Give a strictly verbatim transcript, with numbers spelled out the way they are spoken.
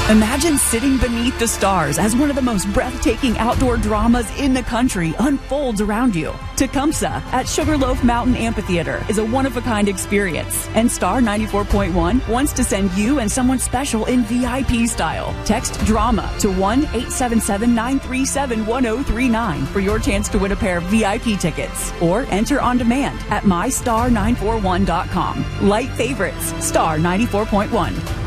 Imagine sitting beneath the stars as one of the most breathtaking outdoor dramas in the country unfolds around you. Tecumseh at Sugarloaf Mountain Amphitheater is a one-of-a-kind experience, and Star ninety-four point one wants to send you and someone special in V I P style. Text DRAMA to one eight seven seven, nine three seven, one zero three nine for your chance to win a pair of V I P tickets, or enter on demand at my star nine four one dot com. Light favorites, Star ninety-four point one.